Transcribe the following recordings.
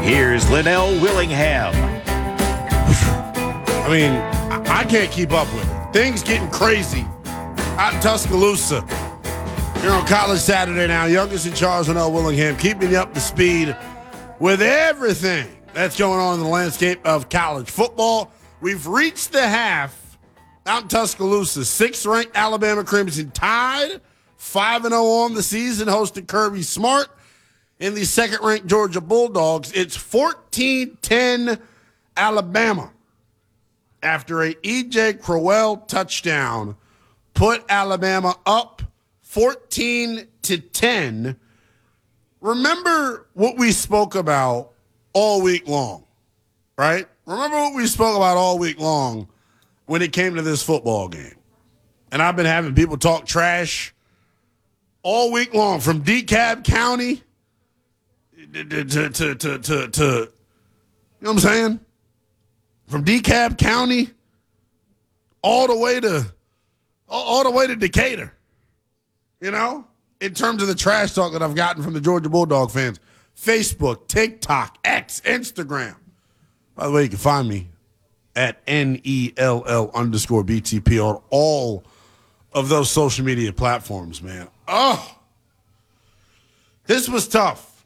Here's Linnell Willingham. I mean, I can't keep up with it. Things getting crazy out in Tuscaloosa. Here on College Saturday now, Youngest and Charles Linnell Willingham keeping you up to speed with everything that's going on in the landscape of college football. We've reached the half out in Tuscaloosa. 6th-ranked Alabama Crimson Tide, 5-0 on the season, hosting Kirby Smart. In the 2nd-ranked Georgia Bulldogs, it's 14-10 Alabama after a E.J. Crowell touchdown put Alabama up 14-10. Remember what we spoke about all week long, right? Remember what we spoke about all week long when it came to this football game. And I've been having people talk trash all week long, from DeKalb County to you know what I'm saying? From DeKalb County all the way to Decatur. You know, in terms of the trash talk that I've gotten from the Georgia Bulldog fans. Facebook, TikTok, X, Instagram. By the way, you can find me at NELL_BTP on all of those social media platforms, man. Oh, this was tough.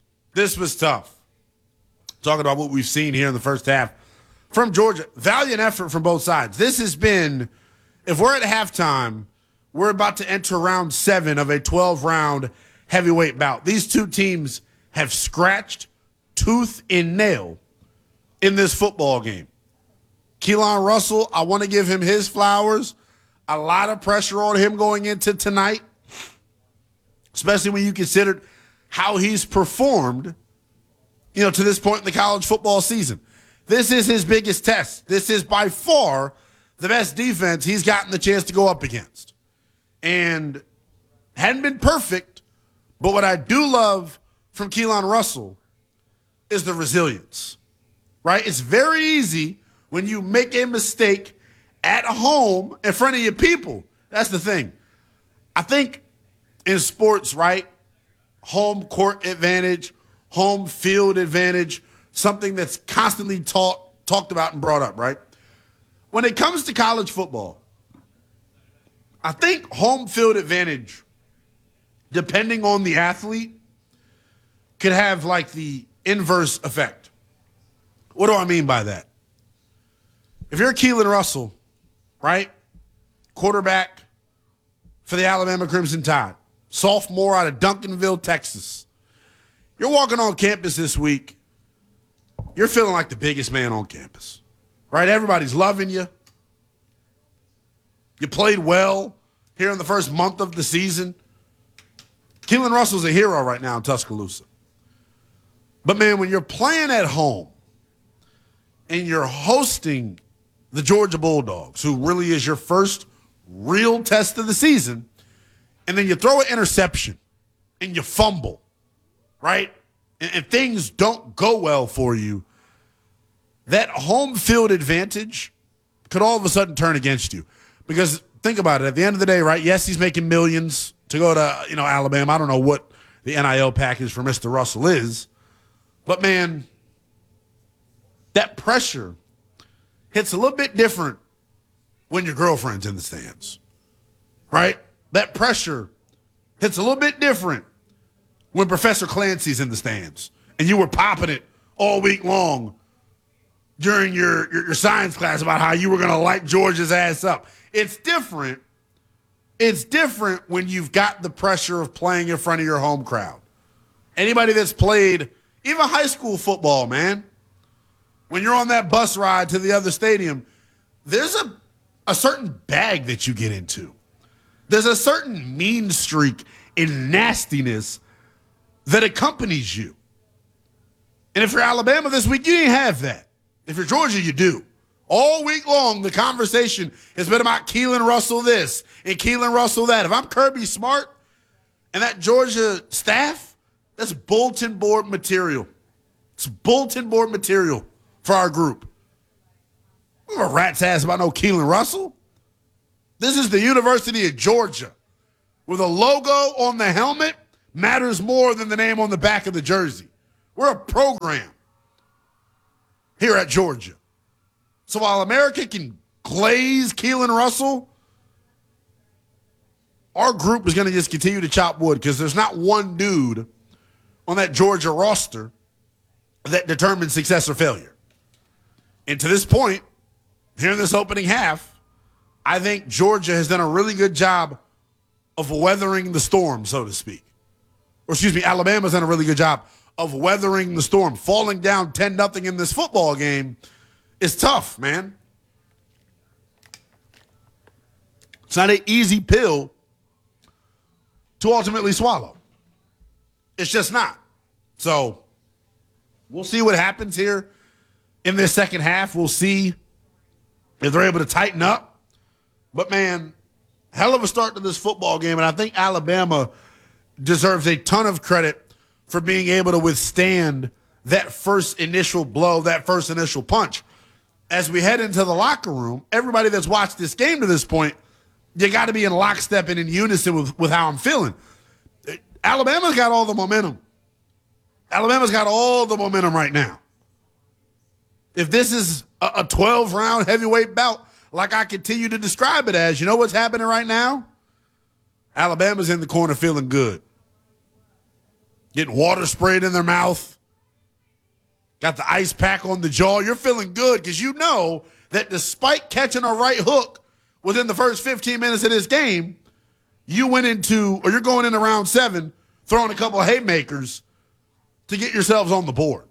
Talking about what we've seen here in the first half from Georgia. Valiant effort from both sides. This has been, if we're at halftime, we're about to enter round 7 of a 12-round heavyweight bout. These two teams have scratched tooth and nail in this football game. Keelan Russell, I want to give him his flowers. A lot of pressure on him going into tonight, especially when you consider how he's performed, you know, to this point in the college football season. This is his biggest test. This is by far the best defense he's gotten the chance to go up against. And hadn't been perfect, but what I do love from Keelan Russell is the resilience, right? It's very easy when you make a mistake at home in front of your people. That's the thing. I think in sports, right, home court advantage, home field advantage, something that's constantly talked about and brought up, right? When it comes to college football, I think home field advantage, depending on the athlete, could have like the inverse effect. What do I mean by that? If you're Keelan Russell, right, quarterback for the Alabama Crimson Tide, sophomore out of Duncanville, Texas, you're walking on campus this week, you're feeling like the biggest man on campus, right? Everybody's loving you. You played well here in the first month of the season. Keelan Russell's a hero right now in Tuscaloosa. But, man, when you're playing at home and you're hosting the Georgia Bulldogs, who really is your first real test of the season, and then you throw an interception and you fumble, right? And things don't go well for you, that home field advantage could all of a sudden turn against you. Because think about it. At the end of the day, right, yes, he's making millions to go to, you know, Alabama. I don't know what the NIL package for Mr. Russell is. But, man, that pressure hits a little bit different when your girlfriend's in the stands, right? That pressure hits a little bit different when Professor Clancy's in the stands and you were popping it all week long during your science class about how you were going to light Georgia's ass up. It's different. It's different when you've got the pressure of playing in front of your home crowd. Anybody that's played even high school football, man, when you're on that bus ride to the other stadium, there's a certain bag that you get into. There's a certain mean streak and nastiness that accompanies you. And if you're Alabama this week, you didn't have that. If you're Georgia, you do. All week long, the conversation has been about Keelan Russell this and Keelan Russell that. If I'm Kirby Smart and that Georgia staff, that's bulletin board material. It's bulletin board material for our group. I don't give a rat's ass about no Keelan Russell. This is the University of Georgia, where the logo on the helmet matters more than the name on the back of the jersey. We're a program. here at Georgia. So while America can glaze Keelan Russell, our group is going to just continue to chop wood because there's not one dude on that Georgia roster that determines success or failure. And to this point, here in this opening half, I think Georgia has done a really good job of weathering the storm, so to speak. Or excuse me, Alabama's done a really good job of weathering the storm. Falling down 10-0 in this football game is tough, man. It's not an easy pill to ultimately swallow. It's just not. So we'll see what happens here in this second half. We'll see if they're able to tighten up. But, man, hell of a start to this football game, and I think Alabama deserves a ton of credit for being able to withstand that first initial blow, that first initial punch. As we head into the locker room, everybody that's watched this game to this point, you got to be in lockstep and in unison with how I'm feeling. Alabama's got all the momentum. Alabama's got all the momentum right now. If this is a 12-round heavyweight bout, like I continue to describe it as, you know what's happening right now? Alabama's in the corner feeling good. Getting water sprayed in their mouth. Got the ice pack on the jaw. You're feeling good because you know that despite catching a right hook within the first 15 minutes of this game, you're going into round 7 throwing a couple of haymakers to get yourselves on the board.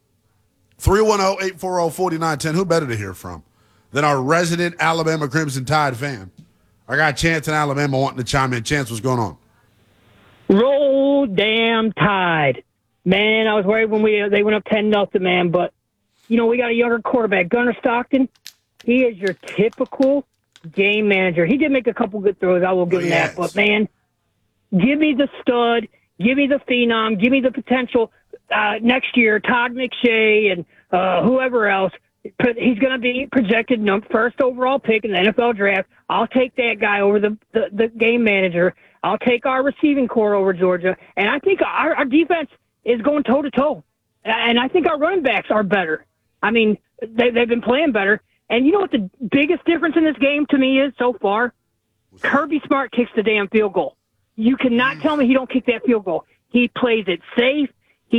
310-840-4910. Who better to hear from than our resident Alabama Crimson Tide fan? I got Chance in Alabama wanting to chime in. Chance, what's going on? Roll damn Tide. Man, I was worried when they went up 10-0, man. But, we got a younger quarterback, Gunnar Stockton. He is your typical game manager. He did make a couple good throws. I will give him that. But, man, give me the stud. Give me the phenom. Give me the potential next year, Todd McShay and whoever else. He's going to be projected first overall pick in the NFL draft. I'll take that guy over the game manager. I'll take our receiving core over Georgia. And I think our defense is going toe-to-toe. And I think our running backs are better. I mean, they've been playing better. And you know what the biggest difference in this game to me is so far? Kirby Smart kicks the damn field goal. You cannot tell me he don't kick that field goal. He plays it safe.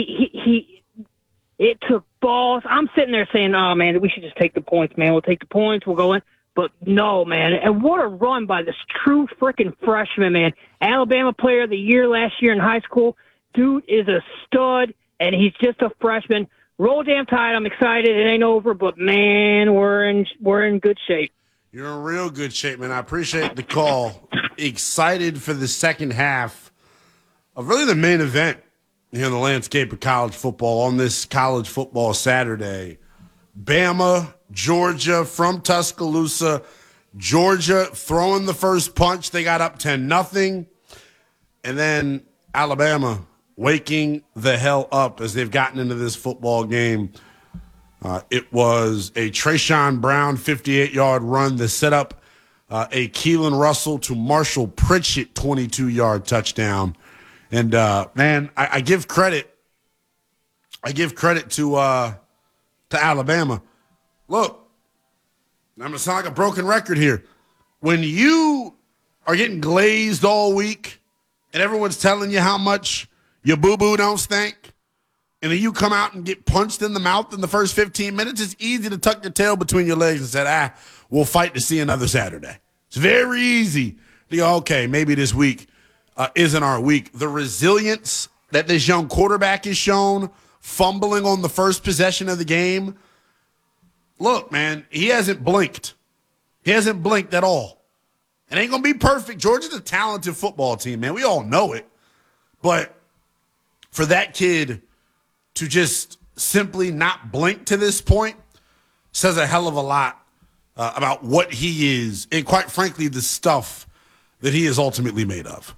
It took balls. I'm sitting there saying, oh, man, we should just take the points, man. We'll take the points. We'll go in. But no, man. And what a run by this true freaking freshman, man. Alabama Player of the Year last year in high school. Dude is a stud, and he's just a freshman. Roll damn Tide. I'm excited. It ain't over, but, man, we're in good shape. You're in real good shape, man. I appreciate the call. Excited for the second half of really the main event here in the landscape of college football on this college football Saturday. Bama, Georgia from Tuscaloosa. Georgia throwing the first punch. They got up 10-0. And then Alabama waking the hell up as they've gotten into this football game. It was a Trayshawn Brown 58-yard run that set up a Keelan Russell to Marshall Pritchett 22-yard touchdown. And, man, I give credit. I give credit to Alabama. Look, I'm going to sound like a broken record here. When you are getting glazed all week and everyone's telling you how much your boo-boo don't stink, and then you come out and get punched in the mouth in the first 15 minutes, it's easy to tuck your tail between your legs and say, we'll fight to see another Saturday. It's very easy to go, okay, maybe this week isn't our week. The resilience that this young quarterback has shown, fumbling on the first possession of the game. Look, man, he hasn't blinked. He hasn't blinked at all. It ain't going to be perfect. Georgia's a talented football team, man. We all know it. But for that kid to just simply not blink to this point says a hell of a lot about what he is and, quite frankly, the stuff that he is ultimately made of.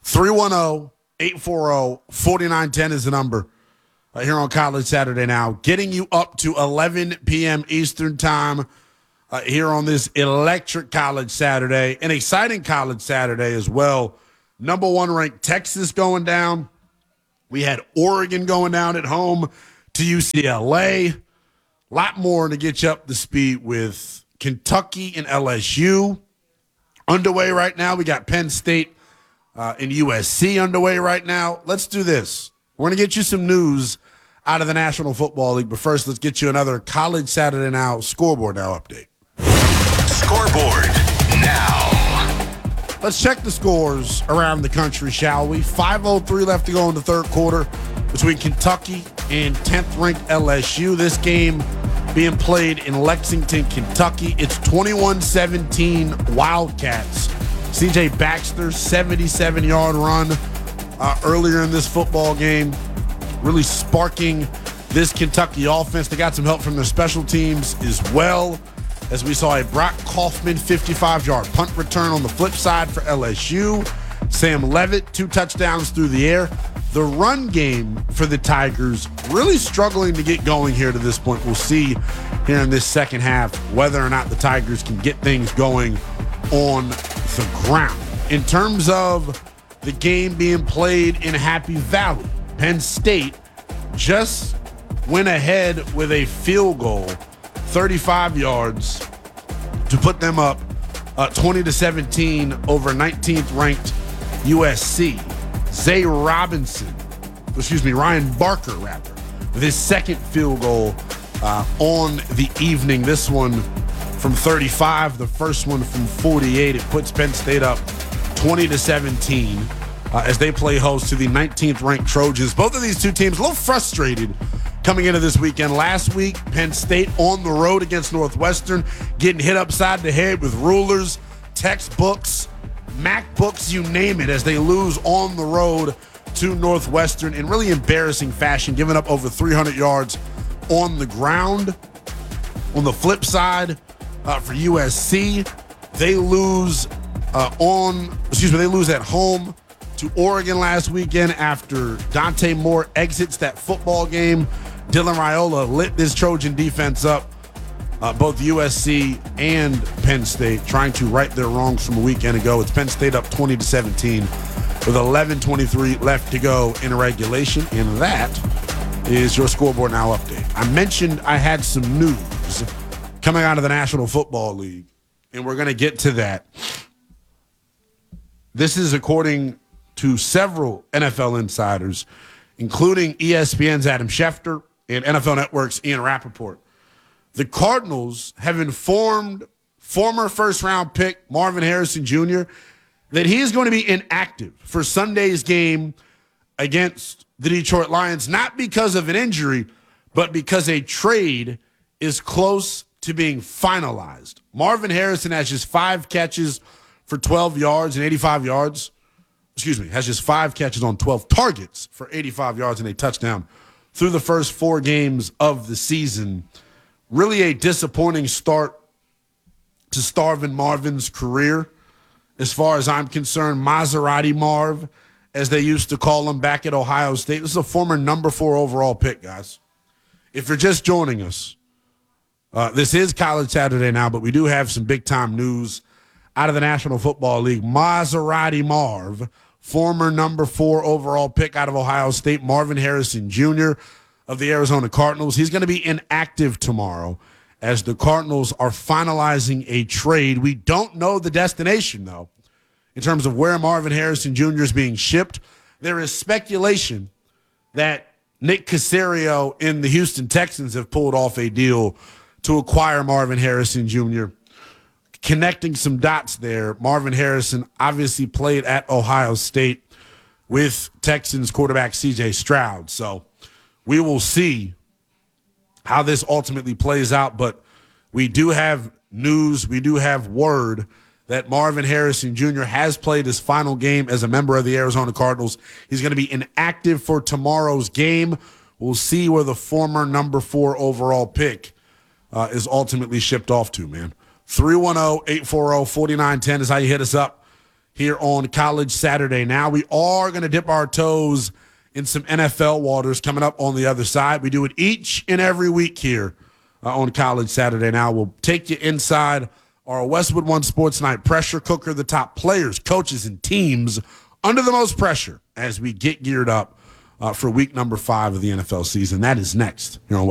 310-840-4910 is the number here on College Saturday Now, getting you up to 11 p.m. Eastern time here on this electric College Saturday, an exciting College Saturday as well. Number 1 ranked Texas going down. We had Oregon going down at home to UCLA. A lot more to get you up to speed with Kentucky and LSU underway right now. We got Penn State and USC underway right now. Let's do this. We're going to get you some news out of the National Football League, but first, let's get you another College Saturday Now Scoreboard Now update. Scoreboard Now. Let's check the scores around the country, shall we? 5:03 left to go in the third quarter between Kentucky and 10th-ranked LSU. This game being played in Lexington, Kentucky. It's 21-17 Wildcats. C.J. Baxter's 77-yard run earlier in this football game, really sparking this Kentucky offense. They got some help from their special teams as well, as we saw a Brock Kaufman 55-yard punt return on the flip side for LSU. Sam Levitt, 2 touchdowns through the air. The run game for the Tigers really struggling to get going here to this point. We'll see here in this second half whether or not the Tigers can get things going on the ground. In terms of the game being played in Happy Valley, Penn State just went ahead with a field goal, 35 yards, to put them up 20-17 over 19th-ranked USC. Ryan Barker, with his second field goal on the evening. This one from 35, the first one from 48. It puts Penn State up 20-17 as they play host to the 19th-ranked Trojans. Both of these two teams a little frustrated coming into this weekend. Last week, Penn State on the road against Northwestern, getting hit upside the head with rulers, textbooks, MacBooks, you name it, as they lose on the road to Northwestern in really embarrassing fashion, giving up over 300 yards on the ground. On the flip side, for USC, they lose they lose at home to Oregon last weekend after Dante Moore exits that football game. Dylan Raiola lit this Trojan defense up, both USC and Penn State, trying to right their wrongs from a weekend ago. It's Penn State up 20-17 with 11:23 left to go in regulation, and that is your Scoreboard Now update. I mentioned I had some news coming out of the National Football League, and we're going to get to that. This is according to several NFL insiders, including ESPN's Adam Schefter and NFL Network's Ian Rappaport. The Cardinals have informed former first-round pick Marvin Harrison Jr. that he is going to be inactive for Sunday's game against the Detroit Lions, not because of an injury, but because a trade is close to being finalized. Marvin Harrison has just 5 catches for 12 yards and 85 yards. Has just 5 catches on 12 targets for 85 yards and a touchdown through the first 4 games of the season. Really a disappointing start to Starvin Marvin's career. As far as I'm concerned, Maserati Marv, as they used to call him back at Ohio State. This is a former number 4 overall pick, guys. If you're just joining us, this is College Saturday Now, but we do have some big-time news out of the National Football League. Maserati Marv, former number 4 overall pick out of Ohio State, Marvin Harrison Jr. of the Arizona Cardinals. He's going to be inactive tomorrow as the Cardinals are finalizing a trade. We don't know the destination, though, in terms of where Marvin Harrison Jr. is being shipped. There is speculation that Nick Caserio and the Houston Texans have pulled off a deal to acquire Marvin Harrison Jr. Connecting some dots there, Marvin Harrison obviously played at Ohio State with Texans quarterback C.J. Stroud. So we will see how this ultimately plays out, but we do have news, we do have word that Marvin Harrison Jr. has played his final game as a member of the Arizona Cardinals. He's going to be inactive for tomorrow's game. We'll see where the former number 4 overall pick is ultimately shipped off to, man. 310-840-4910 is how you hit us up here on College Saturday Now. We are going to dip our toes in some NFL waters coming up on the other side. We do it each and every week here on College Saturday Now. We'll take you inside our Westwood One Sports Night pressure cooker, the top players, coaches, and teams under the most pressure as we get geared up for week number 5 of the NFL season. That is next here on